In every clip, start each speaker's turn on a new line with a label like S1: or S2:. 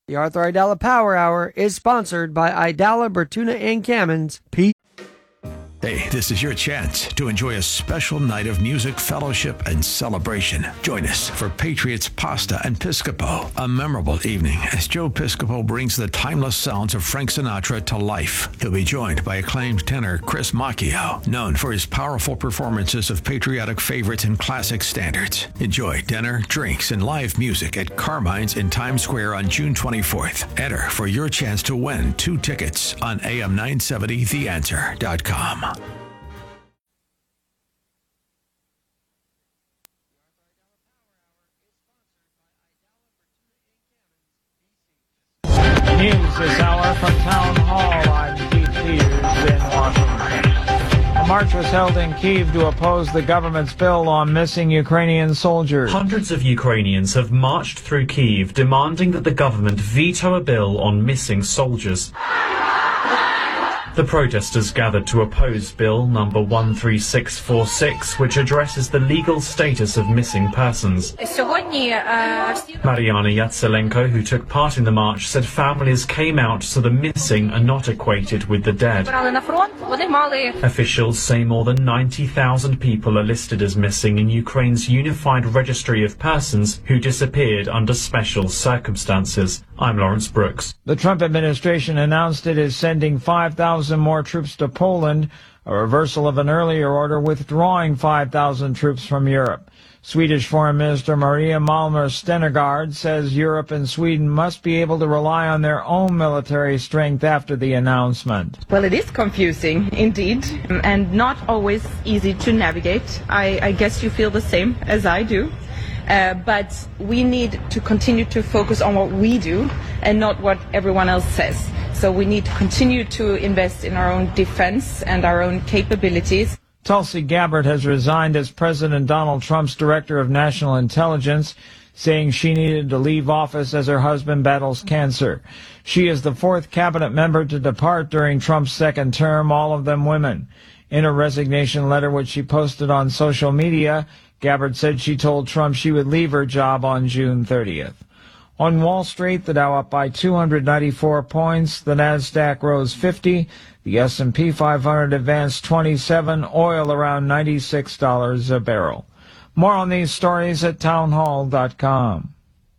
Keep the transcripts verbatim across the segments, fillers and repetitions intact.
S1: The Arthur Aidala Power Hour is sponsored by Aidala, Bertuna, and Kamins. P.
S2: Hey, this is your chance to enjoy a special night of music, fellowship, and celebration. Join us for Patriots Pasta and Piscopo, a memorable evening as Joe Piscopo brings the timeless sounds of Frank Sinatra to life. He'll be joined by acclaimed tenor Chris Macchio, known for his powerful performances of patriotic favorites and classic standards. Enjoy dinner, drinks, and live music at Carmine's in Times Square on June twenty-fourth. Enter for your chance to win two tickets on A M nine seventy the answer dot com.
S3: News this hour from Town Hall. I'm Keith Peters in Washington. A march was held in Kyiv to oppose the government's bill on missing Ukrainian soldiers.
S4: Hundreds of Ukrainians have marched through Kyiv demanding that the government veto a bill on missing soldiers. The protesters gathered to oppose Bill number one three six four six, which addresses the legal status of missing persons. Mariana Yatselenko, who took part in the march, said families came out so the missing are not equated with the dead. Officials say more than ninety thousand people are listed as missing in Ukraine's Unified Registry of Persons who disappeared under special circumstances. I'm Lawrence Brooks.
S3: The Trump administration announced it is sending five thousand more troops to Poland, a reversal of an earlier order withdrawing five thousand troops from Europe. Swedish Foreign Minister Maria Malmer Stenergaard says Europe and Sweden must be able to rely on their own military strength after the announcement.
S5: Well, it is confusing, indeed, and not always easy to navigate. I, I guess you feel the same as I do. Uh, but we need to continue to focus on what we do and not what everyone else says. So we need to continue to invest in our own defense and our own capabilities.
S3: Tulsi Gabbard has resigned as President Donald Trump's Director of National Intelligence, saying she needed to leave office as her husband battles cancer. She is the fourth cabinet member to depart during Trump's second term, all of them women. In a resignation letter which she posted on social media, Gabbard said she told Trump she would leave her job on June thirtieth. On Wall Street, the Dow up by two hundred ninety-four points, the Nasdaq rose fifty, the S and P five hundred advanced twenty-seven, oil around ninety-six dollars a barrel. More on these stories at town hall dot com.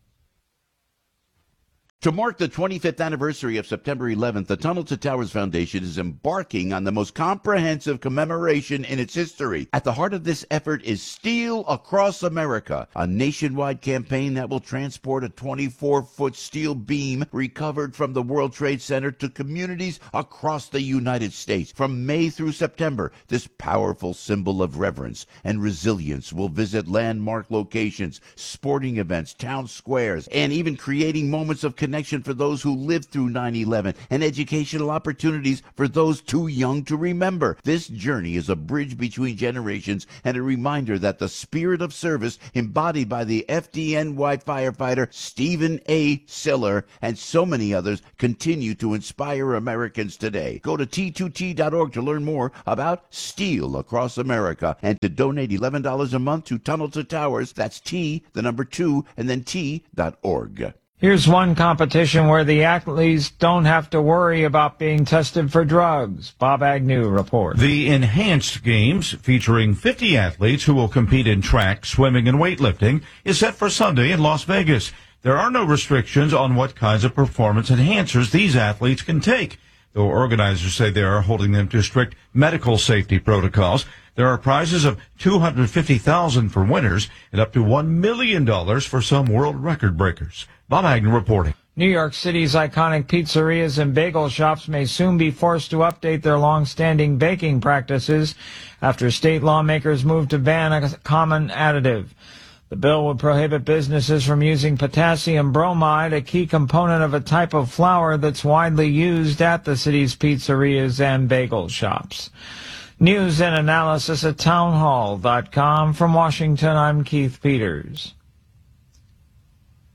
S6: To mark the twenty-fifth anniversary of September eleventh, the Tunnel to Towers Foundation is embarking on the most comprehensive commemoration in its history. At the heart of this effort is Steel Across America, a nationwide campaign that will transport a twenty-four foot steel beam recovered from the World Trade Center to communities across the United States. From May through September, this powerful symbol of reverence and resilience will visit landmark locations, sporting events, town squares, and even creating moments of connection for those who lived through nine eleven and educational opportunities for those too young to remember. This journey is a bridge between generations and a reminder that the spirit of service embodied by the F D N Y firefighter Stephen A. Siller and so many others continue to inspire Americans today. Go to T two T dot org to learn more about Steel Across America and to donate eleven dollars a month to Tunnel to Towers. That's T, the number two, and then T dot org.
S3: Here's one competition where the athletes don't have to worry about being tested for drugs. Bob Agnew reports.
S7: The Enhanced Games, featuring fifty athletes who will compete in track, swimming, and weightlifting, is set for Sunday in Las Vegas. There are no restrictions on what kinds of performance enhancers these athletes can take, though organizers say they are holding them to strict medical safety protocols. There are prizes of two hundred fifty thousand dollars for winners and up to one million dollars for some world record breakers. Bob Agnew reporting.
S3: New York City's iconic pizzerias and bagel shops may soon be forced to update their long-standing baking practices after state lawmakers move to ban a common additive. The bill would prohibit businesses from using potassium bromide, a key component of a type of flour that's widely used at the city's pizzerias and bagel shops. News and analysis at town hall dot com. From Washington, I'm Keith Peters.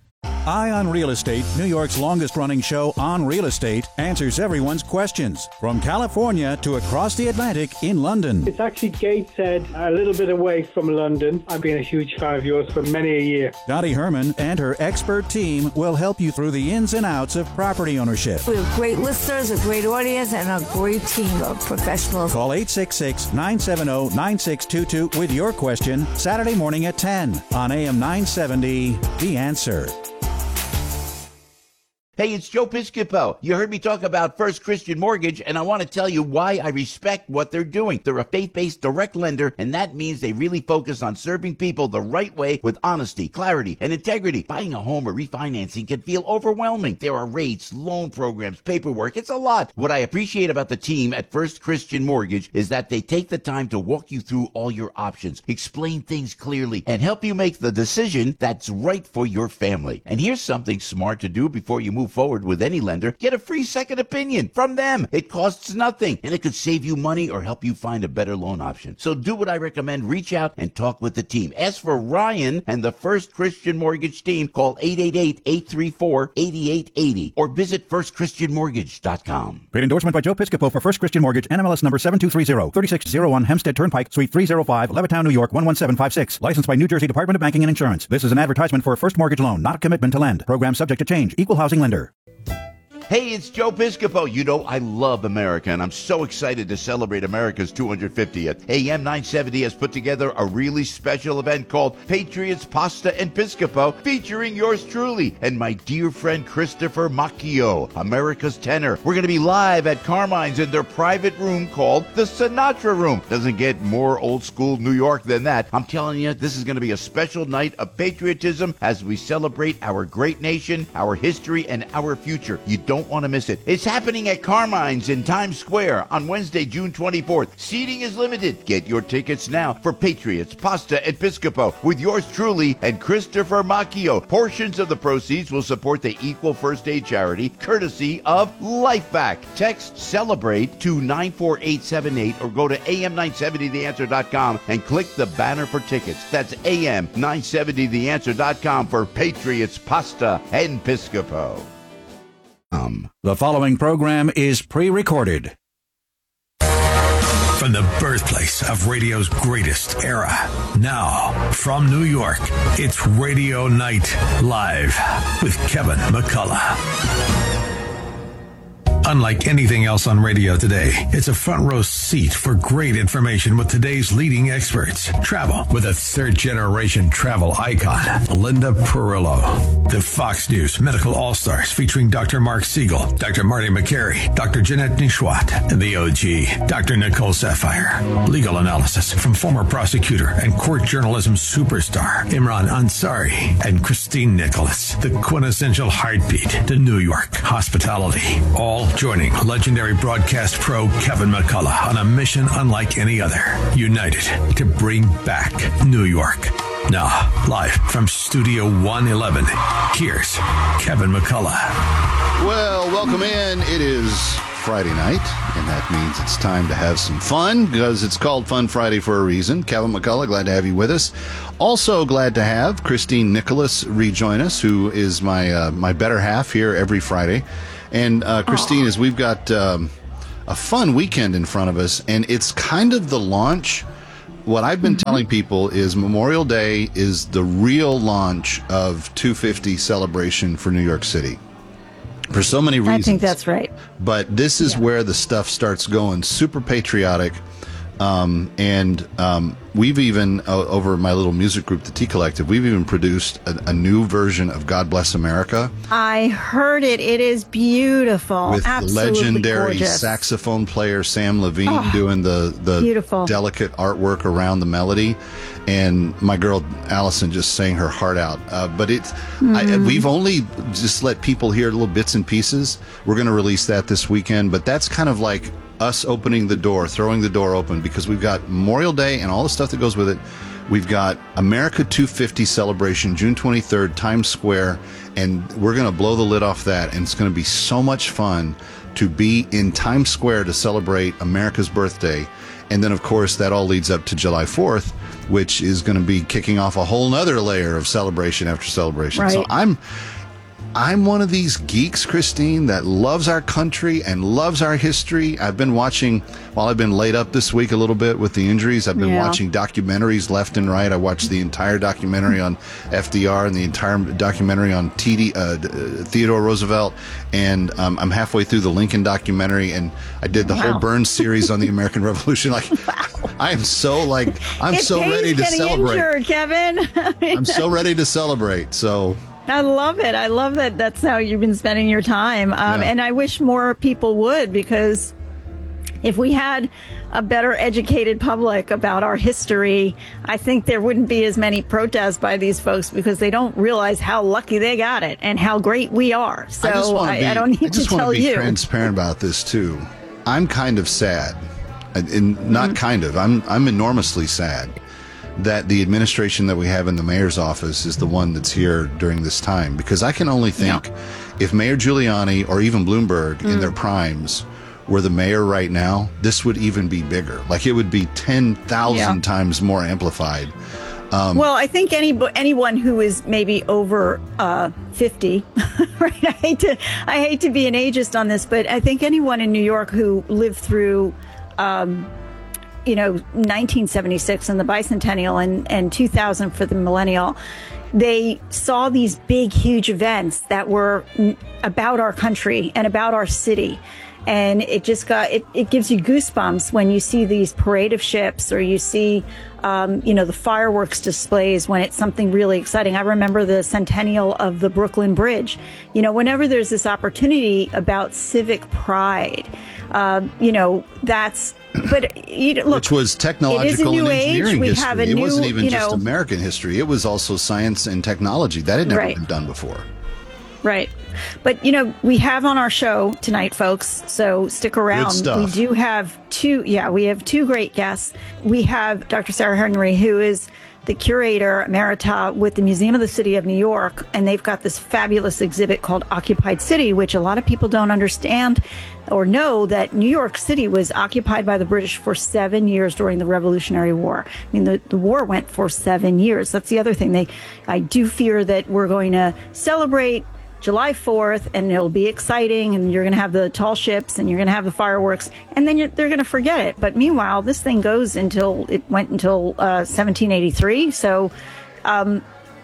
S8: Eye on Real Estate, New York's longest-running show on real estate, answers everyone's questions, from California to across the Atlantic in London.
S9: It's actually Gateshead, a little bit away from London. I've been a huge fan of yours for many a year.
S8: Dottie Herman and her expert team will help you through the ins and outs of property ownership.
S10: We have great listeners, a great audience, and a great team of professionals.
S8: Call eight six six, nine seven zero, nine six two two with your question Saturday morning at ten on A M nine seventy, The Answer.
S6: Hey, it's Joe Piscopo. You heard me talk about First Christian Mortgage, and I want to tell you why I respect what they're doing. They're a faith-based direct lender, and that means they really focus on serving people the right way with honesty, clarity, and integrity. Buying a home or refinancing can feel overwhelming. There are rates, loan programs, paperwork. It's a lot. What I appreciate about the team at First Christian Mortgage is that they take the time to walk you through all your options, explain things clearly, and help you make the decision that's right for your family. And here's something smart to do before you move forward with any lender. Get a free second opinion from them. It costs nothing, and it could save you money or help you find a better loan option. So do what I recommend. Reach out and talk with the team. Ask for Ryan and the First Christian Mortgage team. Call eight eight eight, eight three four, eight eight eight zero or visit first christian mortgage dot com.
S8: Paid endorsement by Joe Piscopo for First Christian Mortgage, N M L S number seven two three zero, three six zero one Hempstead Turnpike, Suite three oh five, Levittown, New York one one seven five six. Licensed by New Jersey Department of Banking and Insurance. This is an advertisement for a first mortgage loan, not a commitment to lend. Program subject to change. Equal housing lender.
S6: Hey, it's Joe Piscopo. You know, I love America, and I'm so excited to celebrate America's two hundred fiftieth. A M nine seventy has put together a really special event called Patriots, Pasta, and Piscopo, featuring yours truly and my dear friend Christopher Macchio, America's tenor. We're going to be live at Carmine's in their private room called the Sinatra Room. Doesn't get more old school New York than that. I'm telling you, this is going to be a special night of patriotism as we celebrate our great nation, our history, and our future. You don't want to miss it. It's happening at Carmine's in Times Square on Wednesday, June twenty-fourth. Seating is limited. Get your tickets now for Patriots, Pasta, and Piscopo with yours truly and Christopher Macchio. Portions of the proceeds will support the Equal First Aid charity, courtesy of LifeVac. Text CELEBRATE to nine four eight seven eight or go to A M nine seventy the answer dot com and click the banner for tickets. That's A M nine seventy the answer dot com for Patriots, Pasta, and Piscopo.
S8: Um, the following program is pre-recorded.
S2: From the birthplace of radio's greatest era, now from New York, it's Radio Night Live with Kevin McCullough. Unlike anything else on radio today, it's a front row seat for great information with today's leading experts. Travel with a third-generation travel icon, Linda Perillo. The Fox News Medical All-Stars featuring Doctor Mark Siegel, Doctor Marty McCary, Doctor Jeanette Nishwat, and the O G, Doctor Nicole Sapphire. Legal analysis from former prosecutor and court journalism superstar Imran Ansari and Christine Nicholas. The quintessential heartbeat to New York hospitality. All joining legendary broadcast pro Kevin McCullough on a mission unlike any other. United to bring back New York. Now, live from Studio one eleven, here's Kevin McCullough.
S11: Well, welcome in. It is Friday night, and that means it's time to have some fun, because it's called Fun Friday for a reason. Kevin McCullough, glad to have you with us. Also glad to have Christine Nicholas rejoin us, who is my uh, my better half here every Friday. And uh, Christine, as we've got um, a fun weekend in front of us, and it's kind of the launch. What I've been mm-hmm. telling people is Memorial Day is the real launch of two fifty celebration for New York City. For so many reasons.
S12: I think that's right.
S11: But this is yeah. where the stuff starts going super patriotic. Um, and um, we've even, uh, over my little music group, the Tea Collective, we've even produced a, a new version of God Bless America.
S12: I heard it. It is beautiful.
S11: With
S12: Absolutely
S11: legendary
S12: gorgeous.
S11: saxophone player Sam Levine
S12: oh,
S11: doing the, the
S12: beautiful.
S11: delicate artwork around the melody. And my girl Allison just sang her heart out. Uh, but it's mm. I, we've only just let people hear little bits and pieces. We're going to release that this weekend. But that's kind of like us opening the door, throwing the door open, because we've got Memorial Day and all the stuff that goes with it. We've got America two fifty celebration, June twenty-third, Times Square, and we're going to blow the lid off that, and it's going to be so much fun to be in Times Square to celebrate America's birthday. And then, of course, that all leads up to July fourth, which is going to be kicking off a whole nother layer of celebration after celebration.
S12: Right.
S11: So I'm... I'm one of these geeks, Christine, that loves our country and loves our history. I've been watching, while I've been laid up this week a little bit with the injuries, I've been
S12: Yeah.
S11: watching documentaries left and right. I watched the entire documentary on F D R and the entire documentary on T D, uh, Theodore Roosevelt. And um, I'm halfway through the Lincoln documentary, and I did the
S12: Wow.
S11: whole Burns series on the American Revolution. Like, wow. I am so like, I'm
S12: It
S11: so
S12: pays
S11: ready to
S12: getting
S11: celebrate.
S12: injured, Kevin.
S11: I'm so ready to celebrate. So.
S12: I love it. I love that that's how you've been spending your time. Um,
S11: Yeah.
S12: And I wish more people would, because if we had a better educated public about our history, I think there wouldn't be as many protests by these folks, because they don't realize how lucky they got it and how great we are. So
S11: I, just wanna
S12: I,
S11: be,
S12: I don't need
S11: I just
S12: to
S11: wanna
S12: tell
S11: be
S12: you.
S11: transparent about this too. I'm kind of sad, and, and not
S12: Mm-hmm.
S11: kind of. I'm I'm enormously sad that the administration that we have in the mayor's office is the one that's here during this time, because I can only think if Mayor Giuliani or even Bloomberg
S12: Mm.
S11: in their primes were the mayor right now, this would even be bigger. Like, it would be ten thousand
S12: Yeah.
S11: times more amplified. Um,
S12: Well, I think any anyone who is maybe over uh, fifty, right? I hate to I hate to be an ageist on this, but I think anyone in New York who lived through, um, you know, nineteen seventy-six and the bicentennial and and two thousand for the millennial, they saw these big, huge events that were n- about our country and about our city. And it just got, it, it gives you goosebumps when you see these parade of ships, or you see, um, you know, the fireworks displays when it's something really exciting. I remember the centennial of the Brooklyn Bridge. You know, whenever there's this opportunity about civic pride, um, you know, that's, but you know, look,
S11: which was technological
S12: it is a new
S11: and
S12: age.
S11: engineering
S12: We
S11: history.
S12: have a
S11: it
S12: new,
S11: wasn't even
S12: you
S11: just
S12: know,
S11: American history. It was also science and technology. That had never
S12: Right.
S11: been done before.
S12: Right. But, you know, we have on our show tonight, folks, so stick around.
S11: stuff.
S12: We do have two, yeah, we have two great guests. We have Doctor Sarah Henry, who is the curator emerita with the Museum of the City of New York, and they've got this fabulous exhibit called Occupied City, which a lot of people don't understand or know that New York City was occupied by the British for seven years during the Revolutionary War. I mean, the, the war went for seven years. That's the other thing. They, I do fear that we're going to celebrate July fourth, and it'll be exciting, and you're going to have the tall ships, and you're going to have the fireworks, and then you're, they're going to forget it. But meanwhile, this thing goes until it went until uh, seventeen eighty-three. So um,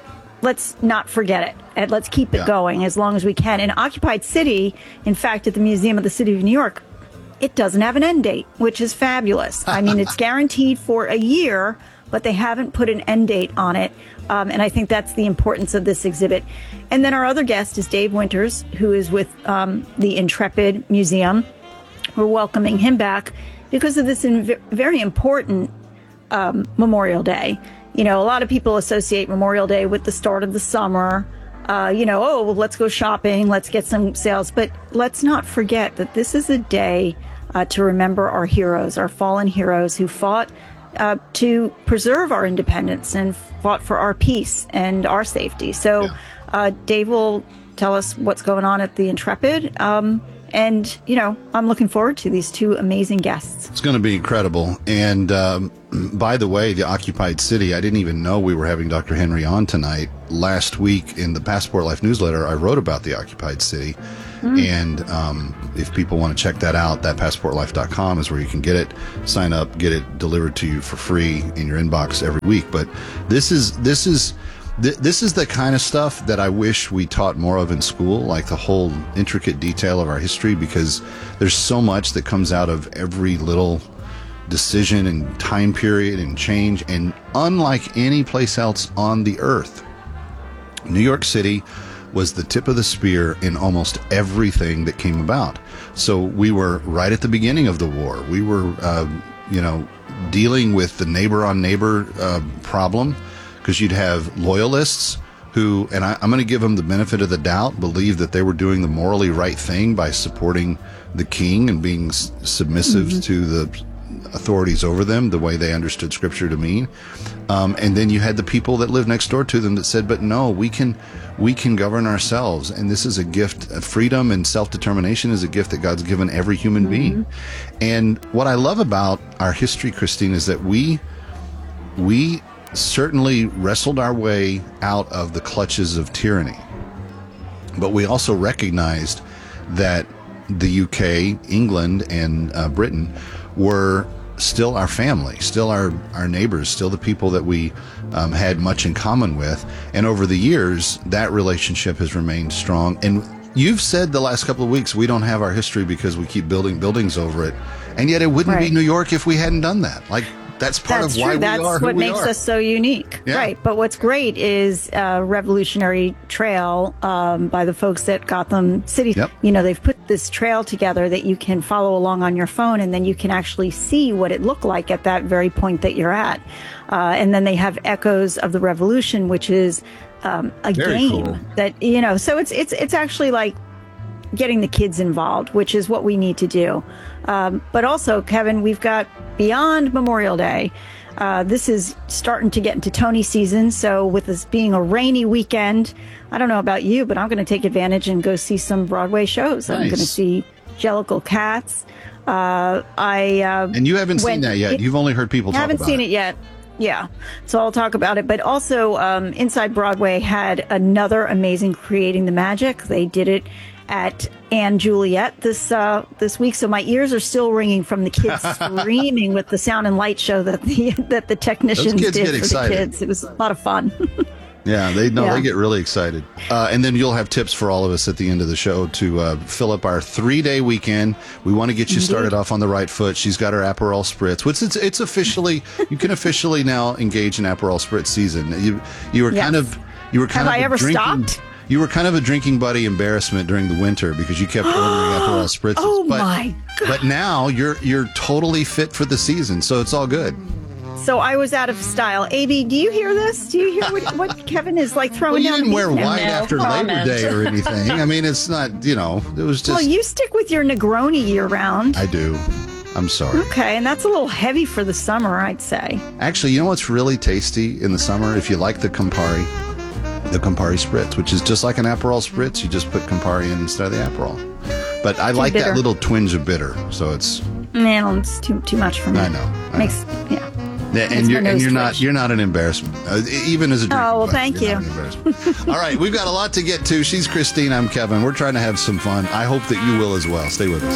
S12: let's not forget it, and let's keep it
S11: Yeah.
S12: going as long as we can. In Occupied City, in fact, at the Museum of the City of New York, it doesn't have an end date, which is fabulous. I mean, it's guaranteed for a year, but they haven't put an end date on it. Um, and I think that's the importance of this exhibit. And then our other guest is Dave Winters, who is with um, the Intrepid Museum. We're welcoming him back because of this in- very important um, Memorial Day. You know, a lot of people associate Memorial Day with the start of the summer. Uh, you know, oh, well, let's go shopping, let's get some sales. But let's not forget that this is a day uh, to remember our heroes, our fallen heroes who fought uh, to preserve our independence and fought for our peace and our safety. So uh, Dave will tell us what's going on at the Intrepid. Um, and, you know, I'm looking forward to these two amazing guests.
S11: It's going to be incredible. And um, by the way, the Occupied City, I didn't even know we were having Doctor Henry on tonight. Last week in the Passport Life newsletter, I wrote about the Occupied City. Mm. And um, if people want to check that out, that passport life dot com is where you can get it, sign up, get it delivered to you for free in your inbox every week. But this is, this is, This is the kind of stuff that I wish we taught more of in school, like the whole intricate detail of our history, because there's so much that comes out of every little decision and time period and change. And unlike any place else on the earth, New York City was the tip of the spear in almost everything that came about. So we were right at the beginning of the war. We were, uh, you know, dealing with the neighbor on neighbor uh, problem. Because you'd have loyalists who, and I, I'm going to give them the benefit of the doubt, believe that they were doing the morally right thing by supporting the king and being s- submissive mm-hmm. to the authorities over them, the way they understood Scripture to mean. Um, and then you had the people that lived next door to them that said, "But no, we can, we can govern ourselves, and this is a gift. Freedom and self-determination is a gift that God's given every human mm-hmm. being." And what I love about our history, Christine, is that we, we. certainly wrestled our way out of the clutches of tyranny. but we also recognized that the U K, England, and uh, Britain were still our family, still our, our neighbors, still the people that we um, had much in common with. And over the years, that relationship has remained strong. And you've said the last couple of weeks, we don't have our history because we keep building buildings over it. And yet it wouldn't
S12: Right.
S11: be New York if we hadn't done that. Like, that's part
S12: That's
S11: of why
S12: true.
S11: we
S12: That's
S11: are who
S12: what
S11: we
S12: makes
S11: are.
S12: us so unique.
S11: Yeah.
S12: Right. But what's great is uh, Revolutionary Trail um, by the folks at Gotham City.
S11: Yep.
S12: You know, they've put this trail together that you can follow along on your phone, and then you can actually see what it looked like at that very point that you're at. Uh, and then they have Echoes of the Revolution, which is um, a
S11: Very
S12: game
S11: cool.
S12: that, you know, so it's it's it's actually like getting the kids involved, which is what we need to do. Um, but also, Kevin, we've got beyond Memorial Day. Uh, this is starting to get into Tony season. So with this being a rainy weekend, I don't know about you, but I'm going to take advantage and go see some Broadway shows. I'm
S11: Nice.
S12: going to see Jellicle Cats. Uh, I uh,
S11: And you haven't seen
S12: went-
S11: that yet. You've only heard people talk
S12: haven't
S11: about
S12: seen
S11: it.
S12: it yet. Yeah. So I'll talk about it. But also, um, Inside Broadway had another amazing Creating the Magic. They did it at Anne Juliet this uh, this week. So my ears are still ringing from the kids screaming with the sound and light show that the that the technicians
S11: kids
S12: did
S11: get
S12: for
S11: excited.
S12: the kids. It was a lot of fun.
S11: Yeah, they no,
S12: Yeah.
S11: they get really excited. Uh, and then you'll have tips for all of us at the end of the show to uh, fill up our three-day weekend. We want to get you started off on the right foot. She's got her Aperol Spritz, which it's, it's officially, you can officially now engage in Aperol Spritz season. You you were
S12: Yes.
S11: kind of you were kind
S12: Have
S11: of
S12: I
S11: a
S12: ever
S11: drinking,
S12: stopped?
S11: You were kind of a drinking buddy embarrassment during the winter because you kept ordering Aperol Spritzes.
S12: Oh,
S11: but,
S12: my God.
S11: But now you're you're totally fit for the season, so it's all good.
S12: So I was out of style. A B, do you hear this? Do you hear what, what Kevin is like
S11: Well,
S12: throwing
S11: you
S12: down?
S11: didn't
S12: the
S11: wear
S12: beat now?
S11: white after Labor Day or anything. I mean, it's not, you know, it was just.
S12: Well, you stick with your Negroni year round.
S11: I do. I'm sorry.
S12: Okay, and that's a little heavy for the summer, I'd say.
S11: Actually, you know what's really tasty in the summer? If you like the Campari, the Campari Spritz, which is just like an Aperol Spritz, you just put Campari in instead of the Aperol. But I
S12: Too
S11: like
S12: bitter.
S11: that little twinge of bitter, so it's.
S12: Man, it's too too much for me.
S11: I know. I
S12: Makes yeah.
S11: Yeah,
S12: Makes
S11: and
S12: my
S11: you're and
S12: nose
S11: you're not
S12: twitch.
S11: you're not an embarrassment, uh, even as a drinking
S12: Oh, well,
S11: buddy,
S12: thank
S11: you're
S12: you.
S11: not an embarrassment. All right, we've got a lot to get to. She's Christine. I'm Kevin. We're trying to have some fun. I hope that you will as well. Stay with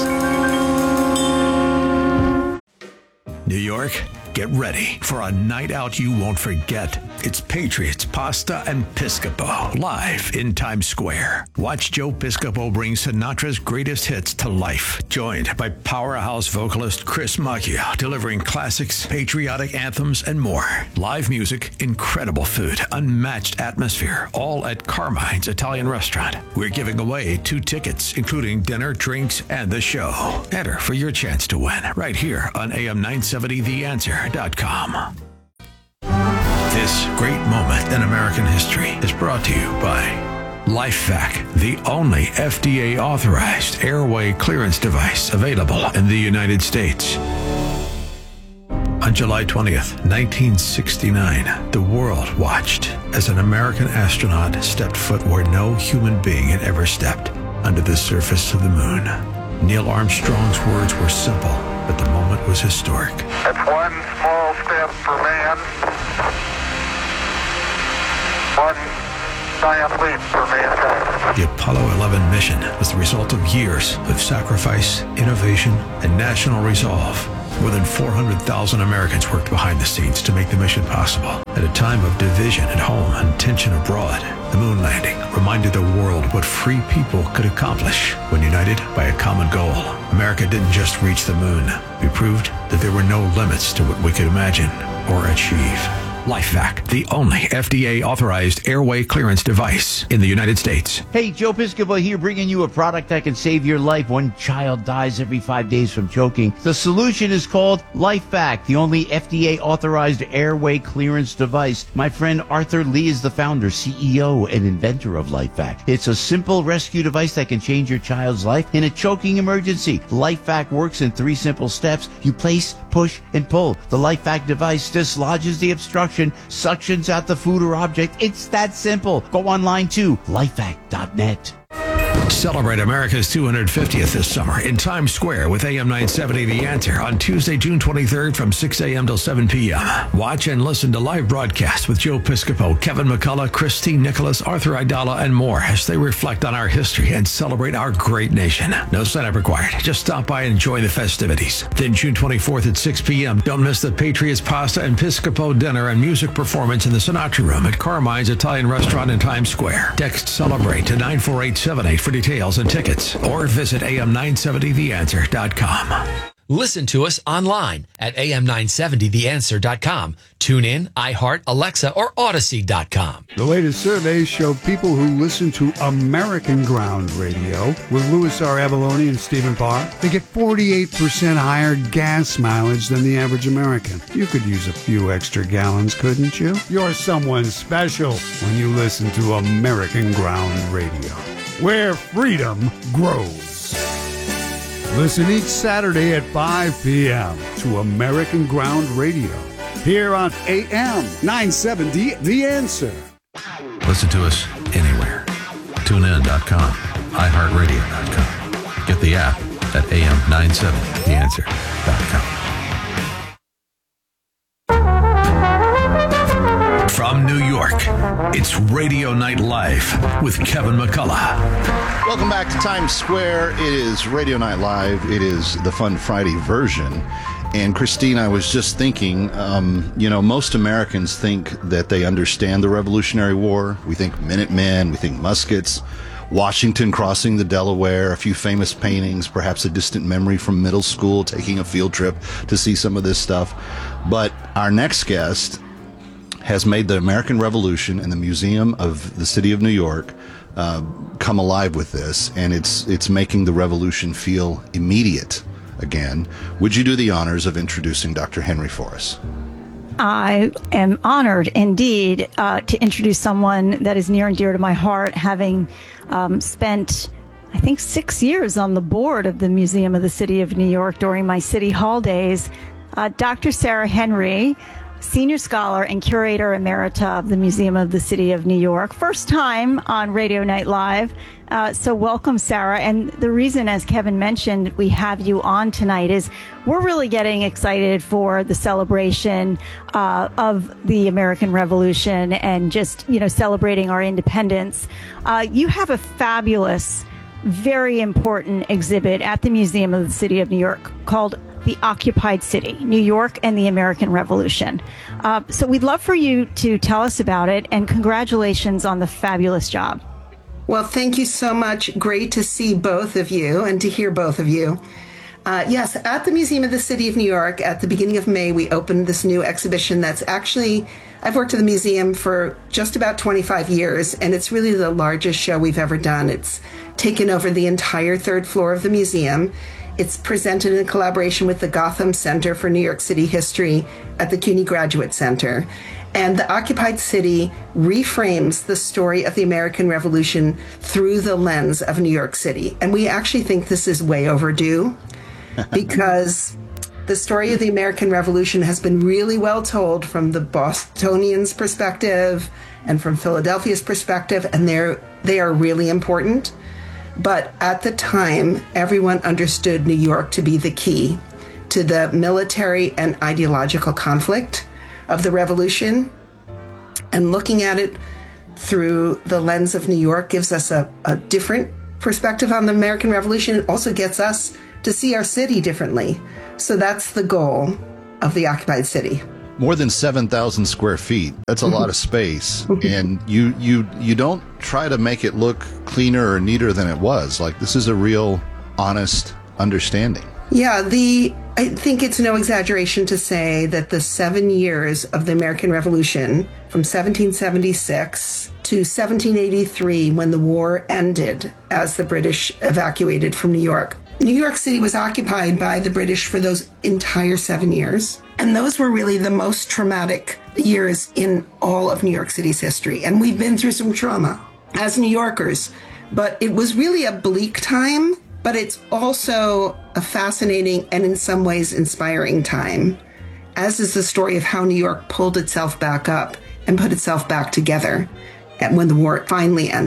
S11: us.
S2: New York, get ready for a night out you won't forget. It's Patriots, Pasta, and Piscopo, live in Times Square. Watch Joe Piscopo bring Sinatra's greatest hits to life. Joined by powerhouse vocalist Chris Macchio, delivering classics, patriotic anthems, and more. Live music, incredible food, unmatched atmosphere, all at Carmine's Italian Restaurant. We're giving away two tickets, including dinner, drinks, and the show. Enter for your chance to win right here on A M nine seventy the answer dot com. This great moment in American history is brought to you by LifeVac, the only F D A-authorized airway clearance device available in the United States. On July twentieth, nineteen sixty-nine, the world watched as an American astronaut stepped foot where no human being had ever stepped, under the surface of the moon. Neil Armstrong's words were simple, but the moment was historic.
S13: It's one small step for man, one giant leap for mankind.
S2: The Apollo eleven mission was the result of years of sacrifice, innovation, and national resolve. More than four hundred thousand Americans worked behind the scenes to make the mission possible. At a time of division at home and tension abroad, the moon landing reminded the world what free people could accomplish when united by a common goal. America didn't just reach the moon. We proved that there were no limits to what we could imagine or achieve. LifeVac, the only F D A-authorized airway clearance device in the United States.
S6: Hey, Joe Piscopo here, bringing you a product that can save your life. One child dies every five days from choking. The solution is called LifeVac, the only F D A-authorized airway clearance device. My friend Arthur Lee is the founder, C E O, and inventor of LifeVac. It's a simple rescue device that can change your child's life in a choking emergency. LifeVac works in three simple steps. You place, push, and pull. The LifeVac device dislodges the obstruction, suctions out the food or object. It's that simple. Go online to lifevac dot net.
S2: Celebrate America's two hundred fiftieth this summer in Times Square with A M nine seventy The Answer on Tuesday, June twenty-third from six a.m. till seven p.m. Watch and listen to live broadcasts with Joe Piscopo, Kevin McCullough, Christine Nicholas, Arthur Aidala, and more as they reflect on our history and celebrate our great nation. No sign-up required. Just stop by and enjoy the festivities. Then June twenty-fourth at six p.m. Don't miss the Patriots Pasta and Piscopo dinner and music performance in the Sinatra Room at Carmine's Italian Restaurant in Times Square. Text CELEBRATE to nine four eight seven eight for details and tickets, or visit A M nine seventy the answer dot com.
S14: Listen to us online at A M nine seventy the answer dot com. Tune in, iHeart, Alexa, or Odyssey dot com.
S15: The latest surveys show people who listen to American Ground Radio with Louis R. Avalone and Stephen Parr, they get forty-eight percent higher gas mileage than the average American. You could use a few extra gallons, couldn't you? You're someone special when you listen to American Ground Radio, where freedom grows. Listen each Saturday at five p.m. to American Ground Radio, here on A M nine seventy The Answer.
S2: Listen to us anywhere. tune in dot com, i heart radio dot com. Get the app at A M nine seventy the answer dot com. From New York, it's Radio Night Live with Kevin McCullough.
S11: Welcome back to Times Square. It is Radio Night Live. It is the Fun Friday version. And Christine, I was just thinking, um, you know, most Americans think that they understand the Revolutionary War. We think Minutemen, we think muskets, Washington crossing the Delaware, a few famous paintings, perhaps a distant memory from middle school, taking a field trip to see some of this stuff. But our next guest has made the American Revolution and the Museum of the City of New York uh, come alive with this, and it's it's making the revolution feel immediate again. Would you do the honors of introducing Doctor Henry for us?
S12: I am honored indeed uh, to introduce someone that is near and dear to my heart, having um, spent, I think, six years on the board of the Museum of the City of New York during my City Hall days. Uh, Doctor Sarah Henry, Senior Scholar and Curator Emerita of the Museum of the City of New York. First time on Radio Night Live. Uh, so welcome, Sarah. And the reason, as Kevin mentioned, we have you on tonight is we're really getting excited for the celebration uh, of the American Revolution and just, you know, celebrating our independence. Uh, you have a fabulous, very important exhibit at the Museum of the City of New York called The Occupied City, New York and the American Revolution. Uh, so we'd love for you to tell us about it, and congratulations on the fabulous job.
S16: Well, thank you so much. Great to see both of you and to hear both of you. Uh, yes, at the Museum of the City of New York, at the beginning of May, we opened this new exhibition that's actually, I've worked at the museum for just about twenty-five years, and it's really the largest show we've ever done. It's taken over the entire third floor of the museum. It's presented in collaboration with the Gotham Center for New York City History at the CUNY Graduate Center. And The Occupied City reframes the story of the American Revolution through the lens of New York City. And we actually think this is way overdue because the story of the American Revolution has been really well told from the Bostonians' perspective and from Philadelphia's perspective, and they're, they are really important. But at the time, everyone understood New York to be the key to the military and ideological conflict of the revolution. And looking at it through the lens of New York gives us a, a different perspective on the American Revolution. It also gets us to see our city differently. So that's the goal of the Occupied City.
S11: More than seven thousand square feet. That's a lot of space. And you, you, you don't try to make it look cleaner or neater than it was. Like, this is a real, honest understanding.
S16: Yeah, the I think it's no exaggeration to say that the seven years of the American Revolution, from seventeen seventy-six to seventeen eighty-three, when the war ended as the British evacuated from New York, New York City was occupied by the British for those entire seven years. And those were really the most traumatic years in all of New York City's history. And we've been through some trauma as New Yorkers, but it was really a bleak time, but it's also a fascinating and in some ways inspiring time, as is the story of how New York pulled itself back up and put itself back together when the war finally ended.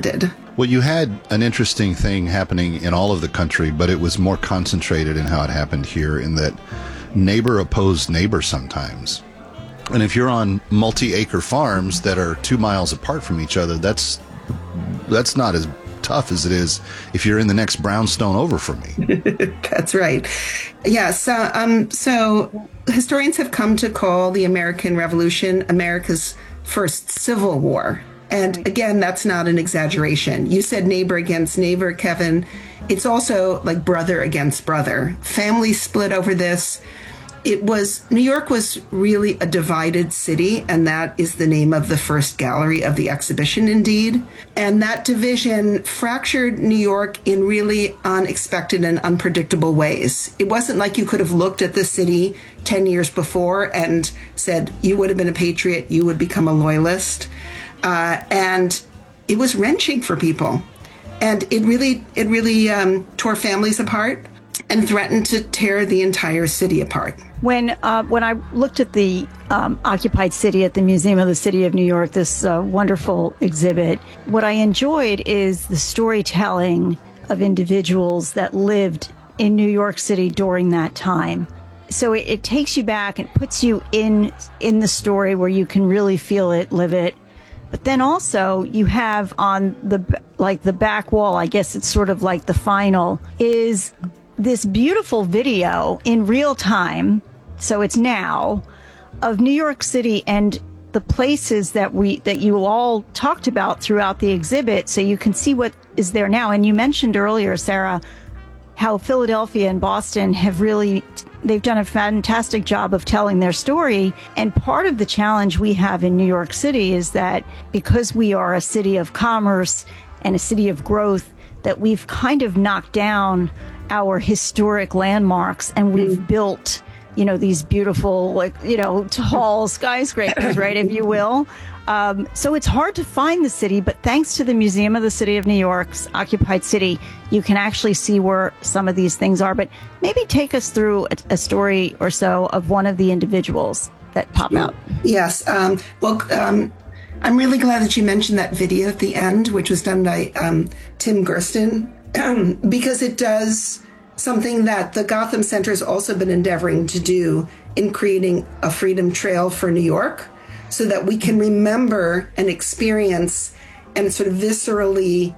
S11: Well, you had an interesting thing happening in all of the country, but it was more concentrated in how it happened here, in that neighbor opposed neighbor sometimes. And if you're on multi-acre farms that are two miles apart from each other, that's that's not as tough as it is if you're in the next brownstone over from me.
S16: That's right. Yeah. So, um, so historians have come to call the American Revolution America's first civil war. And again, that's not an exaggeration. You said neighbor against neighbor, Kevin. It's also like brother against brother. Families split over this. It was, New York was really a divided city, and that is the name of the first gallery of the exhibition, indeed. And that division fractured New York in really unexpected and unpredictable ways. It wasn't like you could have looked at the city ten years before and said, you would have been a patriot, you would become a loyalist. Uh, and it was wrenching for people. And it really, it really um, tore families apart and threatened to tear the entire city apart.
S12: When uh, when I looked at the um, occupied city at the Museum of the City of New York, this uh, wonderful exhibit, what I enjoyed is the storytelling of individuals that lived in New York City during that time. So it, it takes you back and puts you in in the story where you can really feel it, live it. But then also you have on the like the back wall, I guess it's sort of like the final, is this beautiful video in real time. So it's now, of New York City and the places that we that you all talked about throughout the exhibit, so you can see what is there now. And you mentioned earlier, Sarah, how Philadelphia and Boston have really, they've done a fantastic job of telling their story. And part of the challenge we have in New York City is that because we are a city of commerce and a city of growth, that we've kind of knocked down our historic landmarks, and we've mm. built, you know, these beautiful, like, you know, tall skyscrapers, right, if you will. Um, so it's hard to find the city, but thanks to the Museum of the City of New York's occupied city, you can actually see where some of these things are. But maybe take us through a, a story or so of one of the individuals that pop out.
S16: Yes. Um, well, um, I'm really glad that you mentioned that video at the end, which was done by um, Tim Gersten, because it does something that the Gotham Center has also been endeavoring to do in creating a freedom trail for New York, so that we can remember and experience and sort of viscerally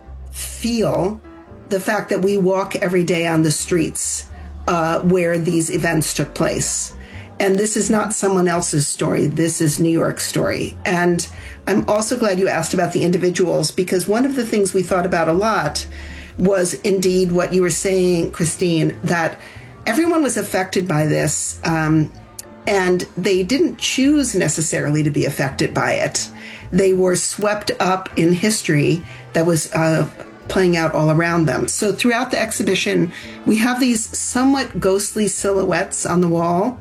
S16: feel the fact that we walk every day on the streets uh, where these events took place. And this is not someone else's story. This is New York's story. And I'm also glad you asked about the individuals, because one of the things we thought about a lot was indeed what you were saying, Christine, that everyone was affected by this. Um, And they didn't choose necessarily to be affected by it. They were swept up in history that was uh, playing out all around them. So throughout the exhibition, we have these somewhat ghostly silhouettes on the wall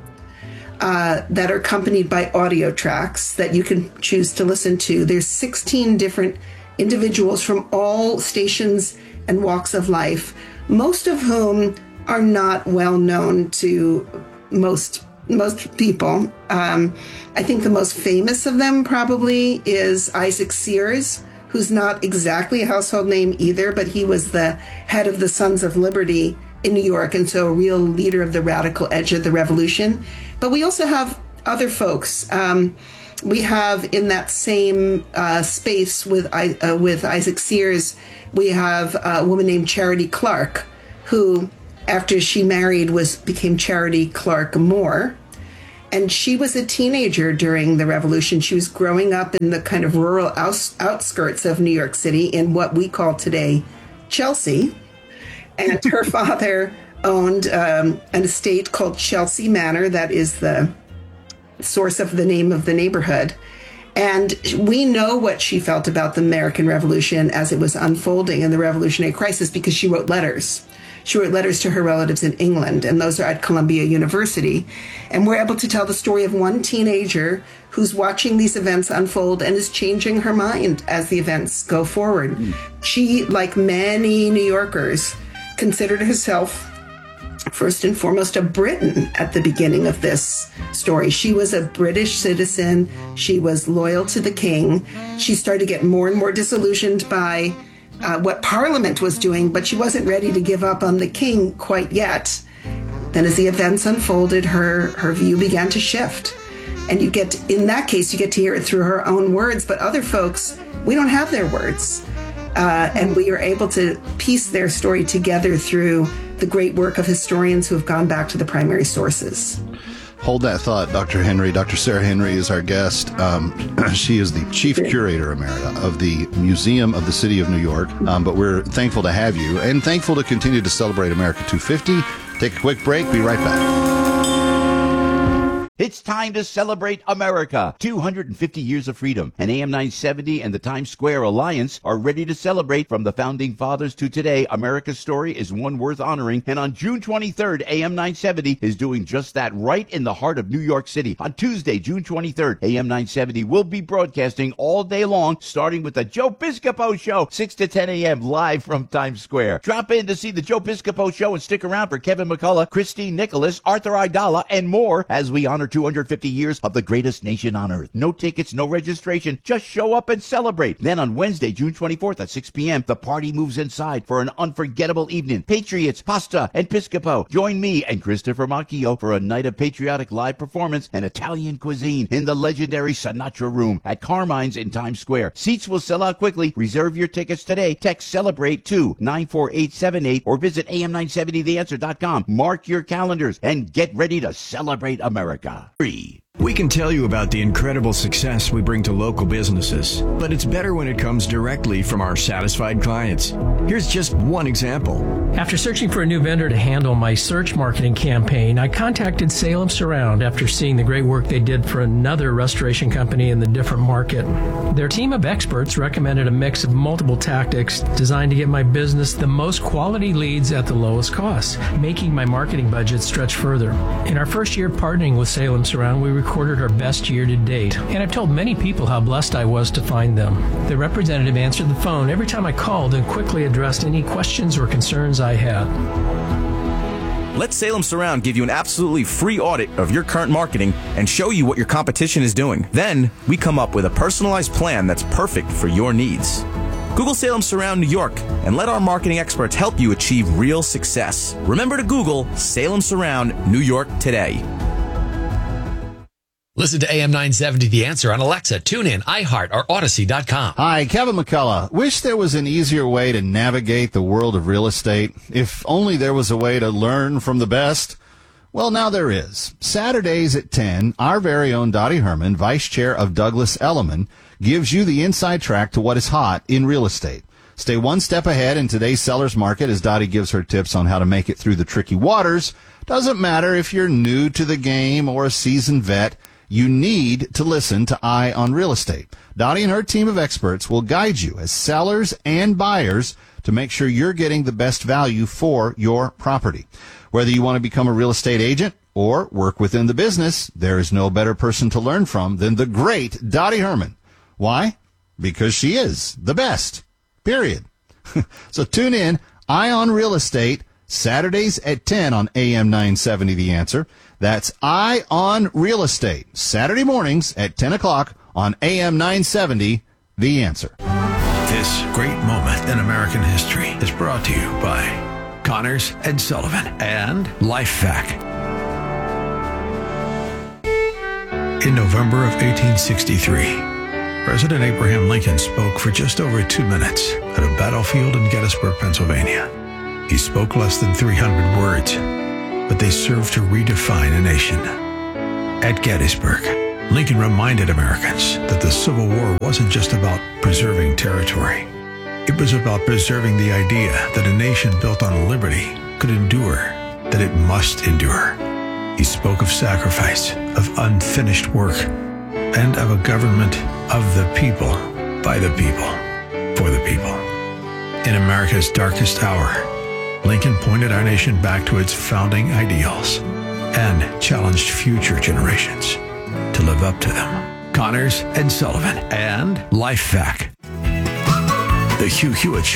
S16: uh, that are accompanied by audio tracks that you can choose to listen to. There's sixteen different individuals from all stations and walks of life, most of whom are not well known to most most people. Um, I think the most famous of them probably is Isaac Sears, who's not exactly a household name either, but he was the head of the Sons of Liberty in New York, and so a real leader of the radical edge of the revolution. But we also have other folks. Um, we have in that same uh, space with, uh, with Isaac Sears, we have a woman named Charity Clark, who after she married was became Charity Clark Moore. And she was a teenager during the revolution. She was growing up in the kind of rural outs- outskirts of New York City in what we call today Chelsea. And her father owned um, an estate called Chelsea Manor. That is the source of the name of the neighborhood. And we know what she felt about the American Revolution as it was unfolding and the revolutionary crisis, because she wrote letters. She wrote letters to her relatives in England, and those are at Columbia University. And we're able to tell the story of one teenager who's watching these events unfold and is changing her mind as the events go forward. Mm. She, like many New Yorkers, considered herself first and foremost a Briton at the beginning of this story. She was a British citizen. She was loyal to the king. She started to get more and more disillusioned by uh, what Parliament was doing, but she wasn't ready to give up on the king quite yet. Then as the events unfolded, her, her view began to shift. And you get, in that case, you get to hear it through her own words, but other folks, we don't have their words. Uh, and we are able to piece their story together through the great work of historians who have gone back to the primary sources.
S11: Hold that thought, Doctor Henry. Doctor Sarah Henry is our guest. Um, she is the Chief Curator Emerita of the Museum of the City of New York. Um, but we're thankful to have you and thankful to continue to celebrate America two fifty. Take a quick break. Be right back.
S6: It's time to celebrate America. two hundred fifty years of freedom. And A M nine seventy and the Times Square Alliance are ready to celebrate. From the Founding Fathers to today, America's story is one worth honoring. And on June twenty-third, A M nine seventy is doing just that right in the heart of New York City. On Tuesday, June twenty-third, A M nine seventy will be broadcasting all day long, starting with the Joe Piscopo Show, six to ten a.m. live from Times Square. Drop in to see the Joe Piscopo Show and stick around for Kevin McCullough, Christine Nicholas, Arthur Aidala, and more as we honor two hundred fifty years of the greatest nation on earth. No tickets, no registration. Just show up and celebrate. Then on Wednesday, June twenty-fourth at six p.m., the party moves inside for an unforgettable evening. Patriots, pasta, and Piscopo. Join me and Christopher Macchio for a night of patriotic live performance and Italian cuisine in the legendary Sinatra Room at Carmine's in Times Square. Seats will sell out quickly. Reserve your tickets today. Text CELEBRATE to nine four eight seven eight or visit A M nine seventy the answer dot com. Mark your calendars and get ready to celebrate America.
S17: We can tell you about the incredible success we bring to local businesses, but it's better when it comes directly from our satisfied clients. Here's just one example.
S18: After searching for a new vendor to handle my search marketing campaign, I contacted Salem Surround after seeing the great work they did for another restoration company in the different market. Their team of experts recommended a mix of multiple tactics designed to get my business the most quality leads at the lowest cost, making my marketing budget stretch further. In our first year partnering with Salem Surround, we recorded our best year to date, and I've told many people how blessed I was to find them. The representative answered the phone every time I called and quickly addressed any questions or concerns I had.
S19: Let Salem Surround give you an absolutely free audit of your current marketing and show you what your competition is doing. Then, we come up with a personalized plan that's perfect for your needs. Google Salem Surround New York and let our marketing experts help you achieve real success. Remember to Google Salem Surround New York today.
S14: Listen to A M nine seventy The Answer on Alexa, TuneIn, iHeart, or Odyssey dot com.
S11: Hi, Kevin McCullough. Wish there was an easier way to navigate the world of real estate. If only there was a way to learn from the best. Well, now there is. Saturdays at ten, our very own Dottie Herman, Vice Chair of Douglas Elliman, gives you the inside track to what is hot in real estate. Stay one step ahead in today's seller's market as Dottie gives her tips on how to make it through the tricky waters. Doesn't matter if you're new to the game or a seasoned vet. You need to listen to Eye on Real Estate. Dottie and her team of experts will guide you as sellers and buyers to make sure you're getting the best value for your property. Whether you want to become a real estate agent or work within the business, there is no better person to learn from than the great Dottie Herman. Why? Because she is the best. Period. So tune in, Eye on Real Estate, Saturdays at ten on A M nine seventy The Answer. That's Eye on Real Estate, Saturday mornings at ten o'clock on A M nine seventy The Answer.
S2: This great moment in American history is brought to you by Connors and Sullivan and LifeVac. In November of eighteen sixty-three, President Abraham Lincoln spoke for just over two minutes at a battlefield in Gettysburg, Pennsylvania. He spoke less than three hundred words, but they served to redefine a nation. At Gettysburg, Lincoln reminded Americans that the Civil War wasn't just about preserving territory. It was about preserving the idea that a nation built on liberty could endure, that it must endure. He spoke of sacrifice, of unfinished work, and of a government of the people, by the people, for the people. In America's darkest hour, Lincoln pointed our nation back to its founding ideals and challenged future generations to live up to them. Connors and Sullivan and LifeVac. The Hugh Hewitt Show.